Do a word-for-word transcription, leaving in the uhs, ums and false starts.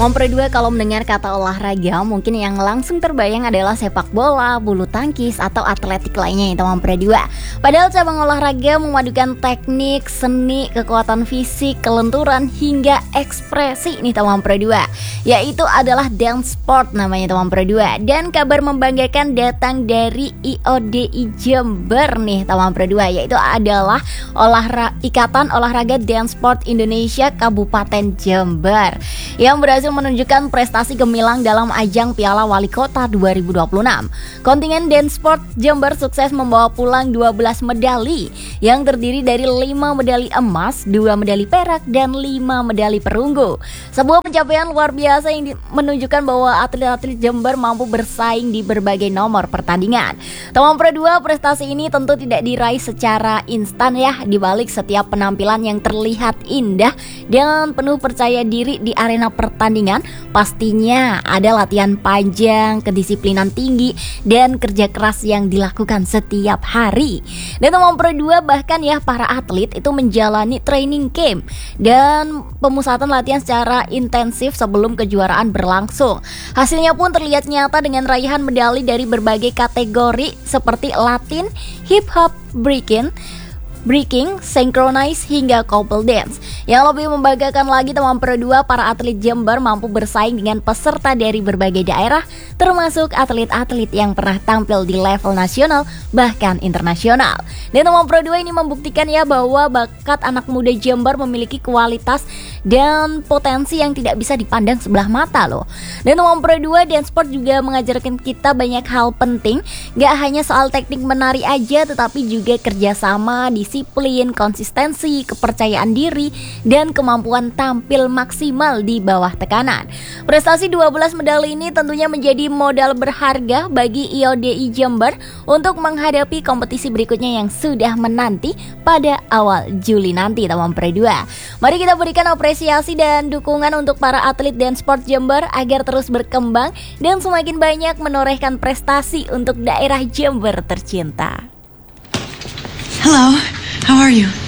Teman Pro dua, kalau mendengar kata olahraga mungkin yang langsung terbayang adalah sepak bola, bulu tangkis, atau atletik lainnya ya teman Pro dua. Padahal cabang olahraga memadukan teknik, seni, kekuatan fisik, kelenturan, hingga ekspresi nih teman Pro dua, yaitu adalah dance sport namanya teman Pro dua. Dan kabar membanggakan datang dari I O D I Jember nih teman Pro dua, yaitu adalah olahraga Ikatan Olahraga Dance Sport Indonesia Kabupaten Jember yang berhasil menunjukkan prestasi gemilang dalam ajang Piala Wali Kota dua ribu dua puluh enam. Kontingen Dance Sport Jember sukses membawa pulang dua belas medali yang terdiri dari lima medali emas, dua medali perak, dan lima medali perunggu. Sebuah pencapaian luar biasa yang menunjukkan bahwa atlet-atlet Jember mampu bersaing di berbagai nomor pertandingan. Teman Pro dua, prestasi ini tentu tidak diraih secara instan ya. Di balik setiap penampilan yang terlihat indah dan penuh percaya diri di arena pertandingan, pastinya ada latihan panjang, kedisiplinan tinggi, dan kerja keras yang dilakukan setiap hari. Dan teman Pro dua, bahkan ya para atlet itu menjalani training camp dan pemusatan latihan secara intensif sebelum kejuaraan berlangsung. Hasilnya pun terlihat nyata dengan raihan medali dari berbagai kategori seperti Latin, hip hop, breaking, breaking, synchronize, hingga couple dance. Yang lebih membanggakan lagi teman Pro dua, para atlet Jember mampu bersaing dengan peserta dari berbagai daerah, termasuk atlet-atlet yang pernah tampil di level nasional bahkan internasional. Dan teman Pro dua ini membuktikan ya bahwa bakat anak muda Jember memiliki kualitas dan potensi yang tidak bisa dipandang sebelah mata loh. Dan teman Pro dua, dance sport juga mengajarkan kita banyak hal penting, gak hanya soal teknik menari aja, tetapi juga kerjasama, disiplin, konsistensi, kepercayaan diri, dan kemampuan tampil maksimal di bawah tekanan. Prestasi dua belas medali ini tentunya menjadi modal berharga bagi I O D I Jember untuk menghadapi kompetisi berikutnya yang sudah menanti pada awal Juli nanti teman Pro dua. Mari kita berikan apresiasi dan dukungan untuk para atlet dance sport Jember agar terus berkembang dan semakin banyak menorehkan prestasi untuk daerah Jember tercinta. Hello, how are you?